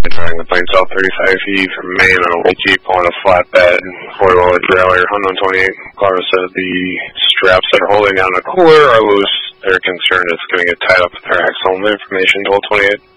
Driving the plane south 35 feet from Maine on a Jeep on a flatbed, four-wheeler trailer, unknown 28. Clara said the straps that are holding down the cooler are loose. They're concerned it's going to get tied up with her axle. Information told 28.